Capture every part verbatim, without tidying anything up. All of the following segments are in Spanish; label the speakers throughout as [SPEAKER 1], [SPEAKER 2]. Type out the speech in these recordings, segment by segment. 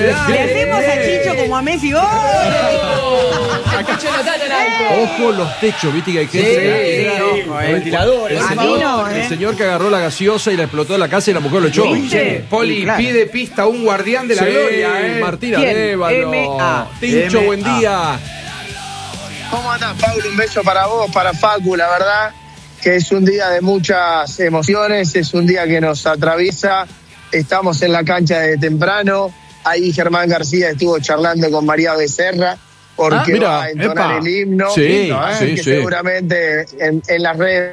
[SPEAKER 1] Le hacemos a Chicho como a Messi. ¡Oh!
[SPEAKER 2] Ojo los techos, viste que hay gente.
[SPEAKER 3] Sí, sí,
[SPEAKER 2] sí,
[SPEAKER 3] ojo, eh. Ventiladores.
[SPEAKER 2] El
[SPEAKER 1] A mí
[SPEAKER 2] señor,
[SPEAKER 1] no,
[SPEAKER 2] el
[SPEAKER 1] eh.
[SPEAKER 2] señor que agarró la gaseosa y la explotó en la casa y la mujer lo echó.
[SPEAKER 3] Che, Poli,
[SPEAKER 1] claro.
[SPEAKER 3] pide pista a un guardián de la
[SPEAKER 2] Sí,
[SPEAKER 3] gloria, ¿eh?
[SPEAKER 2] Martín
[SPEAKER 1] ¿Quién?
[SPEAKER 2] Arévalo.
[SPEAKER 1] M A.
[SPEAKER 2] Tincho,
[SPEAKER 3] M A.
[SPEAKER 2] buen día.
[SPEAKER 4] ¿Cómo andás, Pablo? Un beso para vos, para Facu, la verdad que es un día de muchas emociones, es un día que nos atraviesa, estamos en la cancha de temprano, ahí Germán García estuvo charlando con María Becerra, porque
[SPEAKER 2] Ah, mira,
[SPEAKER 4] va a entonar
[SPEAKER 2] epa.
[SPEAKER 4] el himno,
[SPEAKER 2] Sí,
[SPEAKER 4] lindo, ¿eh?
[SPEAKER 2] sí,
[SPEAKER 4] que
[SPEAKER 2] sí.
[SPEAKER 4] seguramente en, en las redes...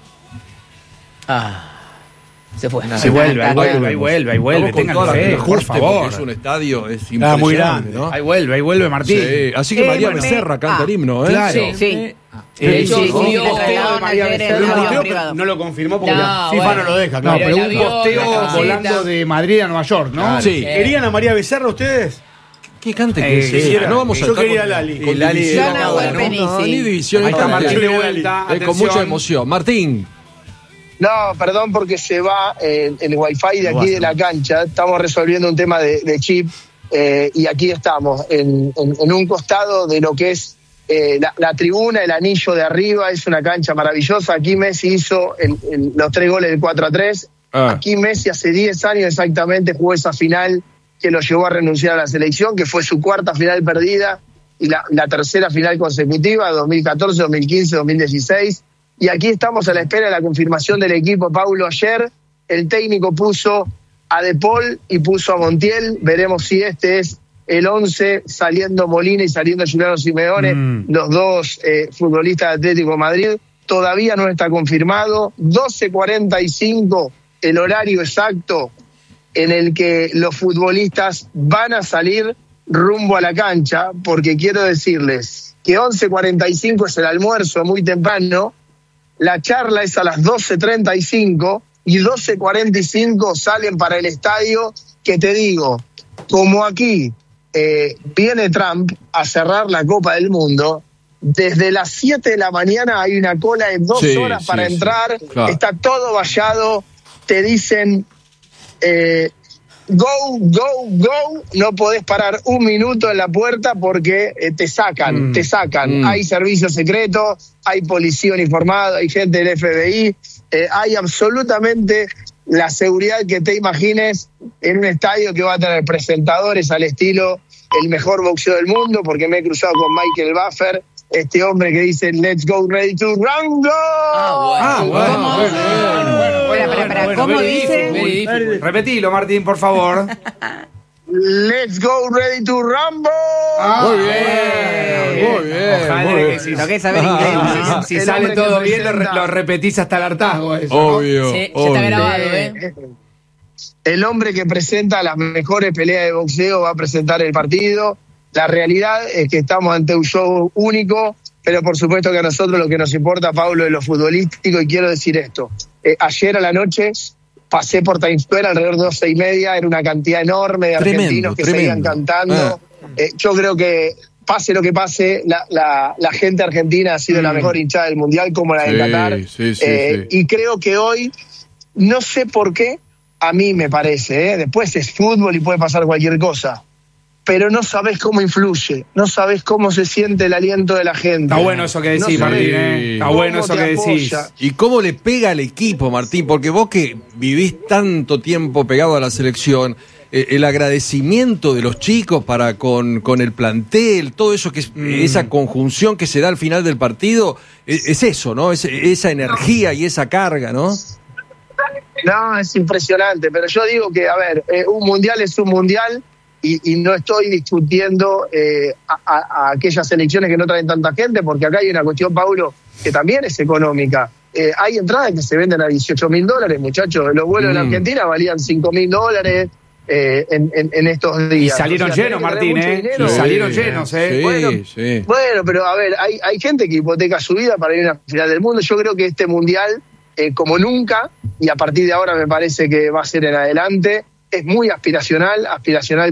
[SPEAKER 5] Ah, se fue.
[SPEAKER 3] Se vuelve, ahí vuelve, ahí vuelve, ahí vuelve.
[SPEAKER 2] Vamos con
[SPEAKER 3] Tengan
[SPEAKER 2] toda la
[SPEAKER 3] fe,
[SPEAKER 2] gente
[SPEAKER 3] por
[SPEAKER 2] justa, porque
[SPEAKER 3] favor.
[SPEAKER 2] es un estadio, es
[SPEAKER 6] Ah,
[SPEAKER 2] impresionante,
[SPEAKER 6] muy grande.
[SPEAKER 2] ¿no?
[SPEAKER 3] Ahí vuelve, ahí vuelve Martín.
[SPEAKER 2] Sí, así que
[SPEAKER 1] M
[SPEAKER 2] María
[SPEAKER 1] A.
[SPEAKER 2] Becerra canta el himno, ¿eh?
[SPEAKER 3] Claro.
[SPEAKER 5] Sí,
[SPEAKER 1] Sí.
[SPEAKER 3] Eh,
[SPEAKER 5] De hecho,
[SPEAKER 3] sí,
[SPEAKER 5] sí,
[SPEAKER 3] un
[SPEAKER 5] sí,
[SPEAKER 3] posteo
[SPEAKER 5] la
[SPEAKER 3] de
[SPEAKER 5] trasladaron
[SPEAKER 3] María
[SPEAKER 5] ayer en
[SPEAKER 3] Becerra.
[SPEAKER 5] un
[SPEAKER 6] Pero
[SPEAKER 5] avión
[SPEAKER 6] posteo,
[SPEAKER 5] privado.
[SPEAKER 6] no lo confirmó porque
[SPEAKER 5] No,
[SPEAKER 6] la FIFA
[SPEAKER 5] bueno.
[SPEAKER 6] no lo deja.
[SPEAKER 3] No,
[SPEAKER 6] Claro.
[SPEAKER 3] pero
[SPEAKER 5] el
[SPEAKER 3] un
[SPEAKER 5] avión,
[SPEAKER 3] posteo
[SPEAKER 5] la camiseta.
[SPEAKER 3] volando de Madrid a Nueva York, ¿no?
[SPEAKER 2] Claro.
[SPEAKER 3] Sí.
[SPEAKER 6] ¿Querían a María Becerra ustedes?
[SPEAKER 2] ¿Qué cante
[SPEAKER 3] Eh,
[SPEAKER 2] que es?
[SPEAKER 6] quisiera.
[SPEAKER 2] No vamos a
[SPEAKER 6] Yo
[SPEAKER 2] estar
[SPEAKER 6] quería
[SPEAKER 2] con-
[SPEAKER 6] a Lali.
[SPEAKER 2] con
[SPEAKER 6] Con Lali
[SPEAKER 2] división.
[SPEAKER 1] Lana
[SPEAKER 2] No,
[SPEAKER 1] Huelpenisi.
[SPEAKER 2] no, ni división.
[SPEAKER 3] Ahí está
[SPEAKER 2] ni
[SPEAKER 3] Martín
[SPEAKER 2] nada.
[SPEAKER 3] de vuelta.
[SPEAKER 2] Eh, con mucha emoción. Martín.
[SPEAKER 4] No, perdón porque se va eh, el wifi de aquí de la cancha. Estamos resolviendo un tema de, de chip eh, y aquí estamos en, en, en un costado de lo que es eh, la, la tribuna, el anillo de arriba. Es una cancha maravillosa. Aquí Messi hizo el, el, los tres goles del cuatro a tres.
[SPEAKER 2] Ah.
[SPEAKER 4] Aquí Messi hace diez años exactamente jugó esa final que lo llevó a renunciar a la selección, que fue su cuarta final perdida y la, la tercera final consecutiva, dos mil catorce, dos mil quince, dos mil dieciséis. Y aquí estamos a la espera de la confirmación del equipo. Paulo, ayer el técnico puso a De Paul y puso a Montiel. Veremos si este es el once, saliendo Molina y saliendo Juliano Simeone,
[SPEAKER 6] Mm.
[SPEAKER 4] los dos eh, futbolistas de Atlético de Madrid. Todavía no está confirmado. doce cuarenta y cinco, el horario exacto en el que los futbolistas van a salir rumbo a la cancha, porque quiero decirles que once cuarenta y cinco es el almuerzo muy temprano. La charla es a las doce treinta y cinco y doce cuarenta y cinco salen para el estadio, que te digo, como aquí eh, viene Trump a cerrar la Copa del Mundo, desde las siete de la mañana hay una cola de dos
[SPEAKER 2] Sí,
[SPEAKER 4] horas
[SPEAKER 2] sí,
[SPEAKER 4] para
[SPEAKER 2] sí,
[SPEAKER 4] entrar,
[SPEAKER 2] claro.
[SPEAKER 4] está todo vallado, te dicen... Eh, Go, go, go, no podés parar un minuto en la puerta porque eh, te sacan,
[SPEAKER 3] Mm.
[SPEAKER 4] te sacan.
[SPEAKER 2] Mm.
[SPEAKER 4] Hay servicio secreto, hay policía uniformada, hay gente del F B I, eh, hay absolutamente la seguridad que te imagines en un estadio que va a tener presentadores al estilo el mejor boxeo del mundo, porque me he cruzado con Michael Buffer, este hombre que dice let's go, ready to rumble.
[SPEAKER 5] Ah, bueno.
[SPEAKER 3] Ah, bueno,
[SPEAKER 5] ¿Cómo?
[SPEAKER 3] bueno, bueno, bueno,
[SPEAKER 1] Espera,
[SPEAKER 3] bueno,
[SPEAKER 1] espera,
[SPEAKER 3] bueno,
[SPEAKER 1] ¿cómo
[SPEAKER 3] very
[SPEAKER 1] dice?
[SPEAKER 3] difficult.
[SPEAKER 5] Very difficult.
[SPEAKER 3] Repetilo, Martín, por favor.
[SPEAKER 4] Let's go, ready to rumble.
[SPEAKER 2] Muy bien, muy bien.
[SPEAKER 3] Ojalá
[SPEAKER 2] muy
[SPEAKER 3] que
[SPEAKER 2] bien.
[SPEAKER 3] sí.
[SPEAKER 1] Lo que es saber inglés.
[SPEAKER 2] Ah,
[SPEAKER 3] Si
[SPEAKER 4] El
[SPEAKER 3] sale
[SPEAKER 4] hombre que
[SPEAKER 3] todo bien, lo, re-
[SPEAKER 4] presenta-
[SPEAKER 3] lo repetís hasta el hartazgo. Eso, ¿no?
[SPEAKER 2] Obvio.
[SPEAKER 5] Sí, ya está
[SPEAKER 2] obvio.
[SPEAKER 5] grabado, ¿eh?
[SPEAKER 4] Eh, El hombre que presenta las mejores peleas de boxeo va a presentar el partido. La realidad es que estamos ante un show único, pero por supuesto que a nosotros lo que nos importa, Pablo, es lo futbolístico, y quiero decir esto. Eh, ayer a la noche pasé por Times Square alrededor de doce y media, era una cantidad enorme de
[SPEAKER 2] Tremendo,
[SPEAKER 4] argentinos que
[SPEAKER 2] tremendo.
[SPEAKER 4] seguían cantando. Eh, yo creo que pase lo que pase, la, la, la gente argentina ha sido la mejor hinchada del Mundial, como la de
[SPEAKER 2] Sí,
[SPEAKER 4] Qatar.
[SPEAKER 2] sí, sí,
[SPEAKER 4] Eh,
[SPEAKER 2] sí.
[SPEAKER 4] Y creo que hoy, no sé por qué, a mí me parece, ¿eh? Después es fútbol y puede pasar cualquier cosa, pero no sabés cómo influye, no sabés cómo se siente el aliento de la gente.
[SPEAKER 3] Está bueno eso que decís,
[SPEAKER 4] No
[SPEAKER 3] Martín.
[SPEAKER 4] sabés
[SPEAKER 3] ¿eh? Está
[SPEAKER 4] cómo
[SPEAKER 3] bueno eso
[SPEAKER 4] te
[SPEAKER 3] que decís.
[SPEAKER 4] apoya.
[SPEAKER 2] ¿Y cómo le pega al equipo, Martín? Porque vos que vivís tanto tiempo pegado a la selección, eh, el agradecimiento de los chicos para con, con el plantel, todo eso, que es,
[SPEAKER 3] Mm.
[SPEAKER 2] esa conjunción que se da al final del partido, es, es eso, ¿no? Es, esa energía y esa carga, ¿no?
[SPEAKER 4] No, es impresionante, pero yo digo que, a ver, eh, un mundial es un mundial y, y no estoy discutiendo eh, a, a- a aquellas elecciones que no traen tanta gente, porque acá hay una cuestión, Paulo, que también es económica. Eh, hay entradas que se venden a dieciocho mil dólares, muchachos. Los vuelos en la
[SPEAKER 2] Mm.
[SPEAKER 4] Argentina valían cinco mil dólares eh, en, en- en estos
[SPEAKER 3] Y
[SPEAKER 4] días.
[SPEAKER 3] salieron
[SPEAKER 4] O sea,
[SPEAKER 3] llenos,
[SPEAKER 4] tenés que tener
[SPEAKER 3] Martín,
[SPEAKER 4] mucho
[SPEAKER 3] ¿eh?
[SPEAKER 4] dinero.
[SPEAKER 3] Sí. Salieron llenos, ¿eh?
[SPEAKER 2] Sí,
[SPEAKER 4] Bueno,
[SPEAKER 2] sí.
[SPEAKER 4] Bueno, pero a ver, hay, hay gente que hipoteca su vida para ir a una final del mundo. Yo creo que este mundial, eh, como nunca, y a partir de ahora me parece que va a ser en adelante, es muy aspiracional, aspiracional